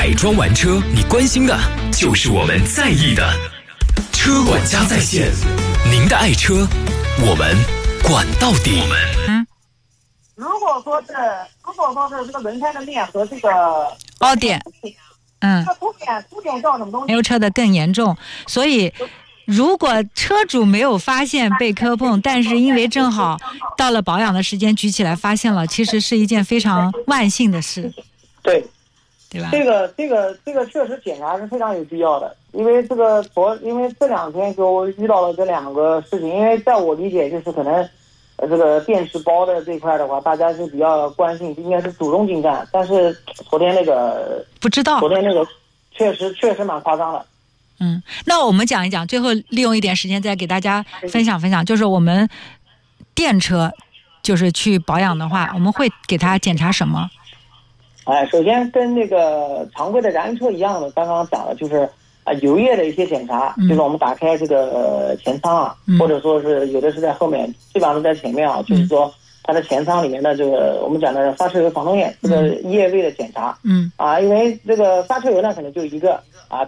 改装完车，你关心的就是我们在意的。车管家在线，您的爱车，我们管到底。 如果说是这个轮胎的面和这个凹点， 它凸点叫什么东西？ 油车的更严重，所以如果车主没有发现被磕碰，但是因为正好到了保养的时间举起来发现了，其实是一件非常万幸的事。对吧？ 这个确实检查是非常有必要的，因为这两天给我遇到了这两个事情，因为在我理解就是可能这个电池包的这块的话，大家是比较关心，应该是主动进站，但是昨天那个不知道， 昨天那个确实蛮夸张的。 那我们讲一讲，最后利用一点时间再给大家分享，就是我们电车就是去保养的话，我们会给它检查什么？ 首先跟那个常规的燃油车一样的，刚刚讲的就是油液的一些检查，就是我们打开这个前舱啊，或者说是有的是在后面，基本上是在前面啊，就是说它的前舱里面的这个我们讲的刹车油防冻液这个液位的检查，因为这个刹车油呢可能就一个